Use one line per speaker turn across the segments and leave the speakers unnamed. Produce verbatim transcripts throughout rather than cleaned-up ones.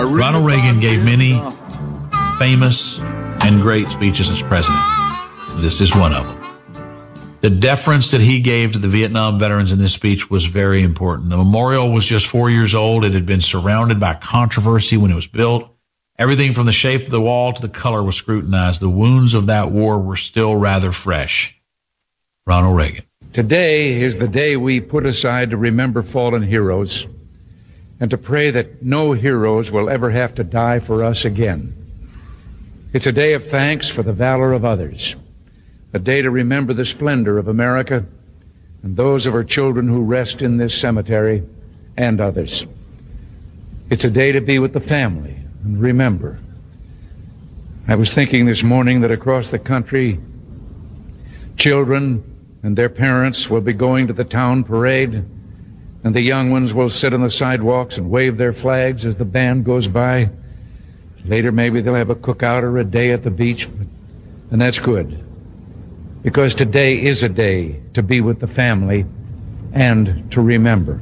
Ronald Reagan gave many famous and great speeches as president. This is one of them. The deference that he gave to the Vietnam veterans in this speech was very important. The memorial was just four years old. It had been surrounded by controversy when it was built. Everything from the shape of the wall to the color was scrutinized. The wounds of that war were still rather fresh. Ronald Reagan.
Today is the day we put aside to remember fallen heroes and to pray that no heroes will ever have to die for us again. It's a day of thanks for the valor of others, a day to remember the splendor of America and those of our children who rest in this cemetery and others. It's a day to be with the family and remember. I was thinking this morning that across the country, children and their parents will be going to the town parade, and the young ones will sit on the sidewalks and wave their flags as the band goes by. Later, maybe they'll have a cookout or a day at the beach, and that's good. Because today is a day to be with the family and to remember.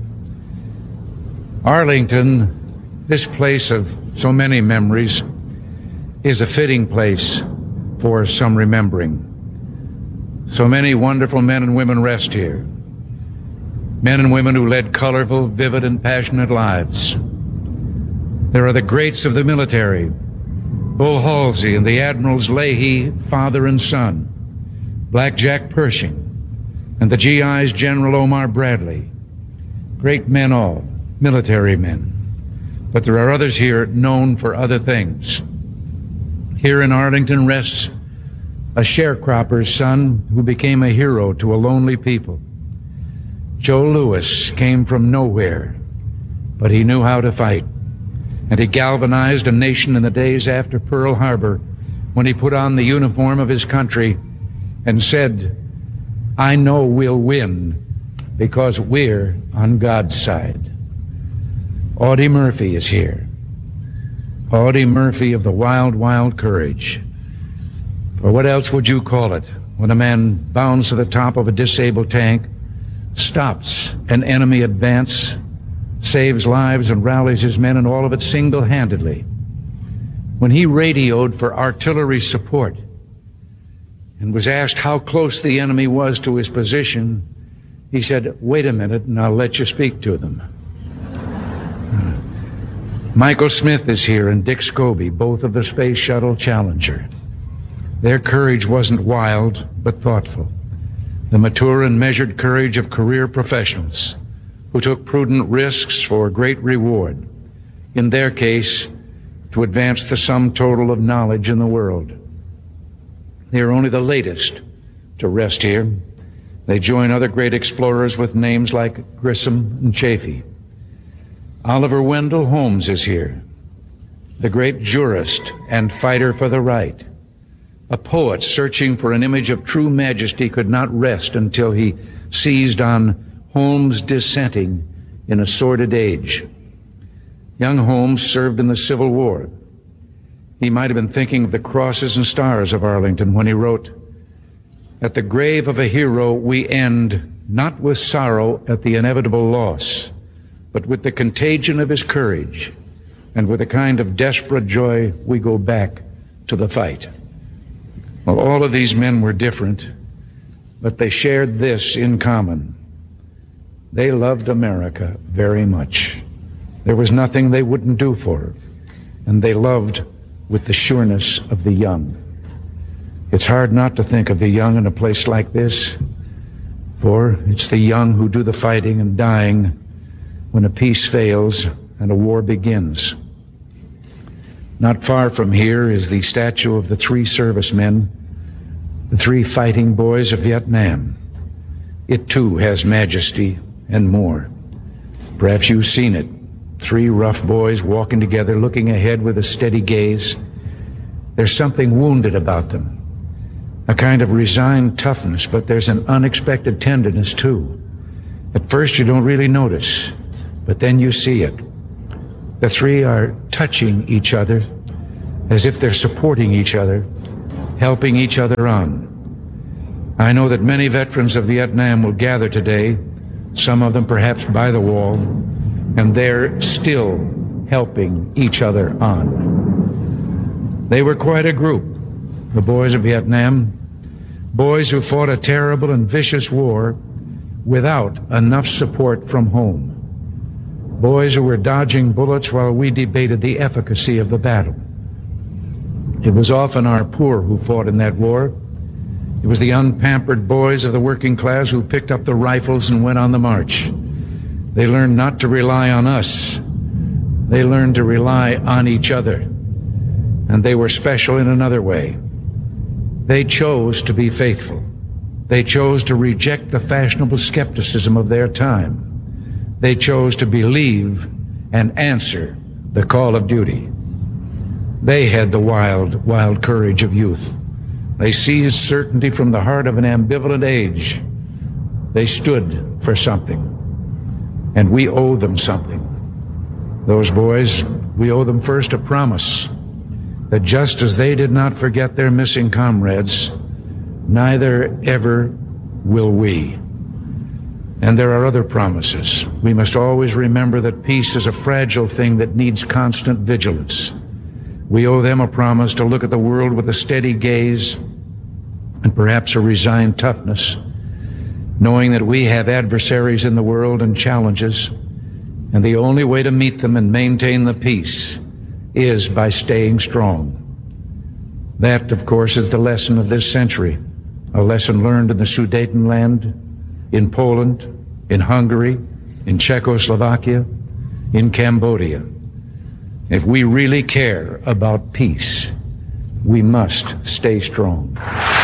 Arlington, this place of so many memories, is a fitting place for some remembering. So many wonderful men and women rest here. Men and women who led colorful, vivid, and passionate lives. There are the greats of the military, Bull Halsey and the Admirals Leahy, father and son, Black Jack Pershing, and the G Is General Omar Bradley. Great men all, military men. But there are others here known for other things. Here in Arlington rests a sharecropper's son who became a hero to a lonely people. Joe Louis came from nowhere, but he knew how to fight. And he galvanized a nation in the days after Pearl Harbor when he put on the uniform of his country and said, "I know we'll win because we're on God's side." Audie Murphy is here. Audie Murphy of the Wild, Wild Courage. Or what else would you call it when a man bounds to the top of a disabled tank, stops an enemy advance, saves lives and rallies his men, and all of it single-handedly? When he radioed for artillery support and was asked how close the enemy was to his position, he said, "Wait a minute and I'll let you speak to them." Michael Smith is here and Dick Scobie, both of the Space Shuttle Challenger. Their courage wasn't wild, but thoughtful. The mature and measured courage of career professionals who took prudent risks for great reward, in their case, to advance the sum total of knowledge in the world. They are only the latest to rest here. They join other great explorers with names like Grissom and Chaffee. Oliver Wendell Holmes is here, the great jurist and fighter for the right. A poet searching for an image of true majesty could not rest until he seized on Holmes dissenting in a sordid age. Young Holmes served in the Civil War. He might have been thinking of the crosses and stars of Arlington when he wrote, "At the grave of a hero we end, not with sorrow at the inevitable loss, but with the contagion of his courage, and with a kind of desperate joy we go back to the fight." Well, all of these men were different, but they shared this in common. They loved America very much. There was nothing they wouldn't do for her, and they loved with the sureness of the young. It's hard not to think of the young in a place like this, for it's the young who do the fighting and dying when a peace fails and a war begins. Not far from here is the statue of the three servicemen, the three fighting boys of Vietnam. It too has majesty and more. Perhaps you've seen it. Three rough boys walking together, looking ahead with a steady gaze. There's something wounded about them, a kind of resigned toughness, but there's an unexpected tenderness too. At first you don't really notice, but then you see it. The three are touching each other as if they're supporting each other, helping each other on. I know that many veterans of Vietnam will gather today, some of them perhaps by the wall, and there still helping each other on. They were quite a group, the boys of Vietnam, boys who fought a terrible and vicious war without enough support from home. Boys who were dodging bullets while we debated the efficacy of the battle. It was often our poor who fought in that war. It was the unpampered boys of the working class who picked up the rifles and went on the march. They learned not to rely on us. They learned to rely on each other. And they were special in another way. They chose to be faithful. They chose to reject the fashionable skepticism of their time. They chose to believe and answer the call of duty. They had the wild, wild courage of youth. They seized certainty from the heart of an ambivalent age. They stood for something, and we owe them something. Those boys, we owe them first a promise that just as they did not forget their missing comrades, neither ever will we. And there are other promises. We must always remember that peace is a fragile thing that needs constant vigilance. We owe them a promise to look at the world with a steady gaze and perhaps a resigned toughness, knowing that we have adversaries in the world and challenges, and the only way to meet them and maintain the peace is by staying strong. That, of course, is the lesson of this century, a lesson learned in the Sudetenland, in Poland, in Hungary, in Czechoslovakia, in Cambodia. If we really care about peace, we must stay strong.